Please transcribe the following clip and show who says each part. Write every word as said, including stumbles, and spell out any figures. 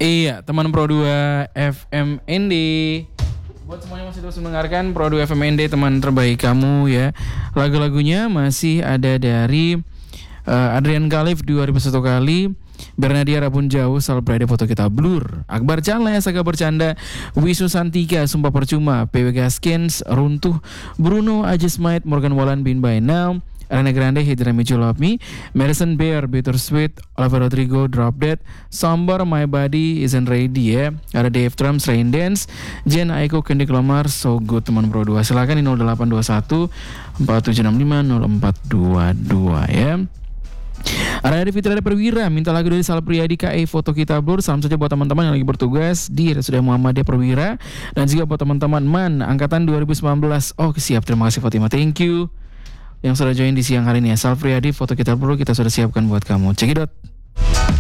Speaker 1: Iya, teman Pro dua F M N D. Buat semuanya masih terus mendengarkan Pro dua F M N D, teman terbaik kamu ya. Lagu-lagunya masih ada dari uh, Adrian Khalif dua ribu satu kali, Bernadia Rabun Jauh, Sal Pride Foto Kita Blur, Akbar Charles, Saga Bercanda, Wisnu Santika, Sumpah Percuma, P W Gaskins, Runtuh, Bruno, I Just Might, Morgan Wallen, Been By Now, Ariana Grande, Hit Me You Love Me, Madison Bear, Bittersweet, Olivia Rodrigo, Drop Dead, Somber, My Body Isn't Ready ya. Ada Dave Drums, Rain Dance, Jen Aiko, Kendrick Lamar, So Good, teman Pro dua. Silakan di nol delapan dua satu empat tujuh enam lima nol empat dua dua ya. Ada Fitra Perwira minta lagu dari Sal Priadi K E Foto Kita Blur. Salam saja buat teman-teman yang lagi bertugas di R S U D Muhammadiyah Perwira, dan juga buat teman-teman Man angkatan dua ribu sembilan belas. Oh siap, terima kasih Fatima, thank you yang sudah join di siang hari ini ya. Sal Priadi Foto Kita Blur kita sudah siapkan buat kamu. Cekidot.